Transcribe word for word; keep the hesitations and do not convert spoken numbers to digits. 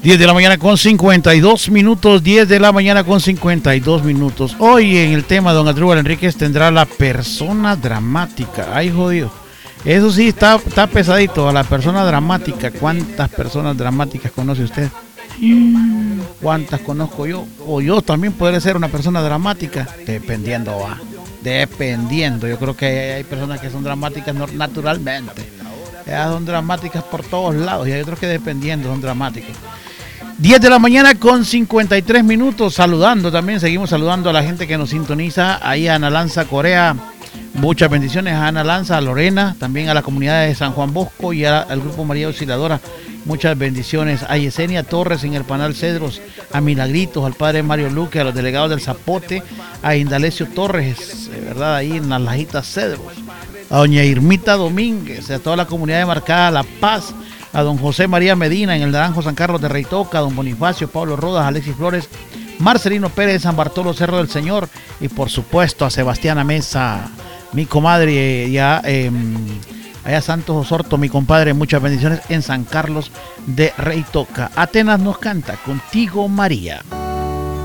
diez de la mañana con cincuenta y dos minutos, diez de la mañana con cincuenta y dos minutos. Hoy en el tema, don Asdrúbal Enríquez tendrá la persona dramática. Ay, jodido. Eso sí, está, está pesadito, a la persona dramática. ¿Cuántas personas dramáticas conoce usted? ¿Cuántas conozco yo? O yo también podré ser una persona dramática. Dependiendo, va. Dependiendo. Yo creo que hay, hay personas que son dramáticas naturalmente. Ellas son dramáticas por todos lados. Y hay otros que dependiendo son dramáticos. diez de la mañana con cincuenta y tres minutos. Saludando también. Seguimos saludando a la gente que nos sintoniza. Ahí a Ana Lanza Corea. Muchas bendiciones a Ana Lanza, a Lorena, también a la comunidad de San Juan Bosco y a, al grupo María Auxiliadora. Muchas bendiciones a Yesenia Torres en el Panal Cedros, a Milagritos, al padre Mario Luque, a los delegados del Zapote, a Indalecio Torres, ¿verdad? Ahí en las Lajitas Cedros, a doña Irmita Domínguez, a toda la comunidad de Marcada La Paz, a don José María Medina en el Naranjo San Carlos de Reitoca, a don Bonifacio, Pablo Rodas, Alexis Flores, Marcelino Pérez, San Bartolo Cerro del Señor y por supuesto a Sebastiana Mesa, mi comadre, ya eh, allá Santos Osorto, mi compadre, muchas bendiciones en San Carlos de Reitoca. Atenas nos canta, Contigo María.